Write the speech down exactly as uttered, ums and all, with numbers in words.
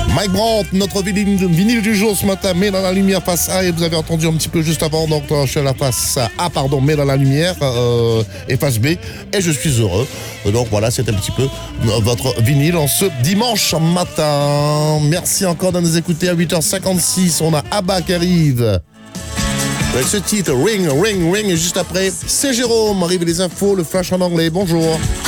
Mike Brandt, notre vinyle, vinyle du jour ce matin, met dans la lumière face A, et vous avez entendu un petit peu juste avant, donc je suis à la face A, pardon, met dans la lumière, euh, et face B, et je suis heureux. Donc voilà, c'est un petit peu votre vinyle en ce dimanche matin. Merci encore de nous écouter à huit heures cinquante-six, on a Abba qui arrive. Avec ce titre, Ring, Ring, Ring, et juste après, c'est Jérôme, arrive les infos, le flash en anglais, bonjour.